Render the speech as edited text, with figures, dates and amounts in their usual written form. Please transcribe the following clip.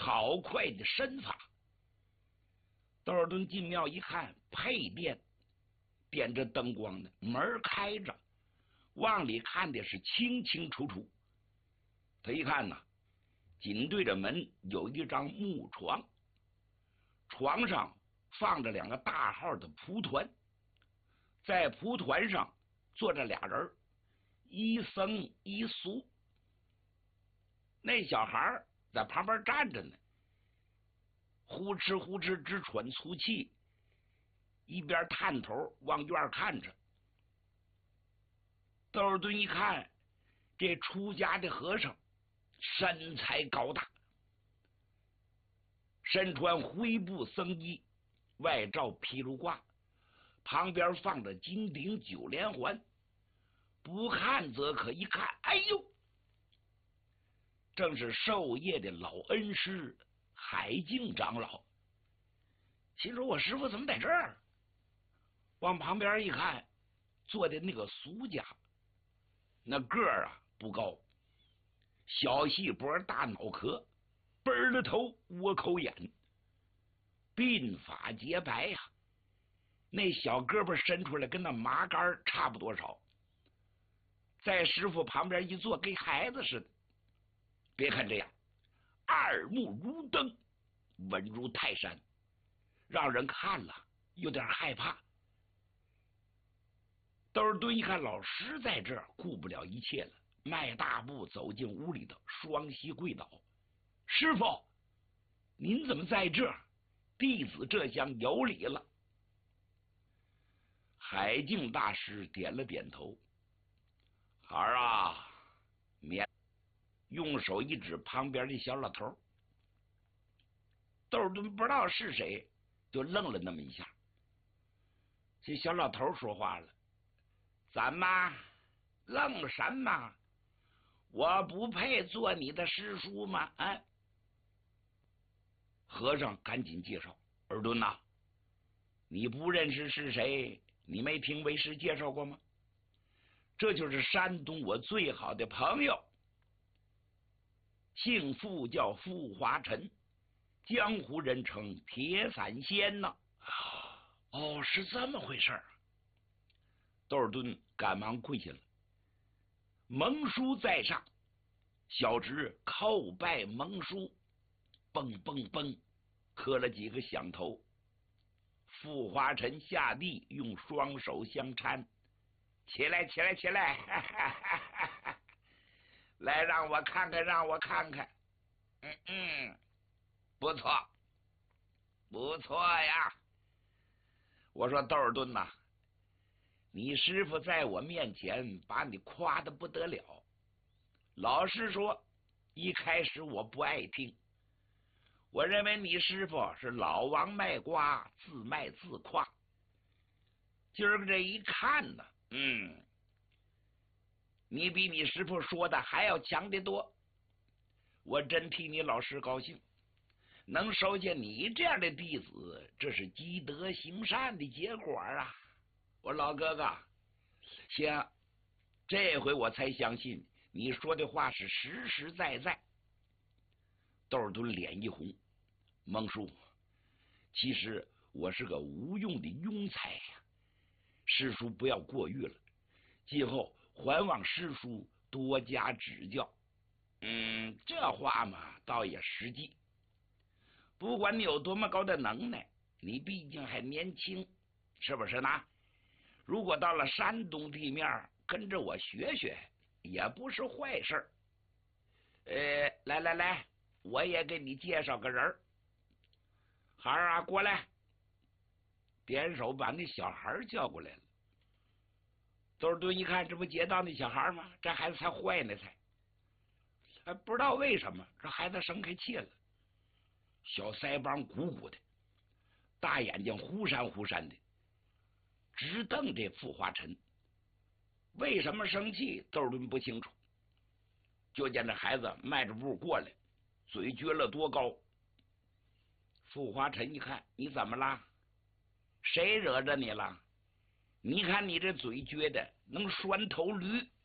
超快的身法。窦尔敦进庙一看，配殿点着灯光呢，门开着，往里看的是清清楚楚。他一看呢，紧对着门有一张木床，床上放着2个大号的蒲团，在蒲团上坐着俩人，一僧一俗。那小孩在旁边站着呢，呼哧呼哧直喘粗气，一边探头往院看着。窦尔敦一看，这出家的和尚身材高大，身穿灰布僧衣，外罩披卢褂，旁边放着金顶9连环，不看则可，一看，哎呦，正是授业的老恩师海静长老。心说我师傅怎么在这儿？往旁边一看，坐的那个俗家，那个儿啊不高，小细脖大脑壳，背儿的头窝口眼，鬓发洁白呀，那小胳膊伸出来跟那麻杆差不多少，在师傅旁边一坐，跟孩子似的。别看这样，二目如灯，稳如泰山，让人看了有点害怕。窦尔敦一看老师在这儿，顾不了一切了，迈大步走进屋里头，双膝跪倒：“师傅，您怎么在这儿？弟子这厢有礼了。”海静大师点了点头：“孩儿啊，免。”用手一指旁边的小老头。窦尔敦不知道是谁，就愣了那么一下。这小老头说话了：“怎么愣什么？我不配做你的师叔吗？”啊！和尚赶紧介绍：“尔敦呐，你不认识是谁？你没听为师介绍过吗？这就是山东我最好的朋友，姓傅，叫傅华臣，江湖人称铁伞仙呐。”哦，是这么回事儿。窦尔敦赶忙跪下了：“蒙叔在上，小侄叩拜蒙叔。”蹦蹦蹦，磕了几个响头。傅华臣下地，用双手相搀：“起来，起来，起来！哈哈哈哈哈！来，让我看看，让我看看。不错，不错呀。我说窦尔敦呐，你师傅在我面前把你夸得不得了。老实说，一开始我不爱听，我认为你师傅是老王卖瓜，自卖自夸。今儿个这一看呢，你比你师傅说的还要强得多。我真替你老师高兴，能收下你这样的弟子，这是积德行善的结果啊！我老哥哥，行，这回我才相信你说的话是实实在在。窦尔敦脸一红：“蒙叔，其实我是个无用的庸才呀，师叔不要过誉了，今后还望师叔多加指教。”这话嘛，倒也实际。不管你有多么高的能耐，你毕竟还年轻，是不是呢？如果到了山东地面，跟着我学学，也不是坏事。来来来，我也给你介绍个人。孩儿啊，过来！点手把那小孩叫过来了。窦尔敦一看，这不劫道那小孩吗？这孩子才坏呢，不知道为什么这孩子生开气了，小腮帮鼓鼓的，大眼睛忽闪忽闪的，直瞪这傅华臣。为什么生气？窦尔敦不清楚。就见这孩子迈着步过来，嘴撅了多高。傅华臣一看，你怎么了？谁惹着你了？你看你这嘴撅的能拴头驴。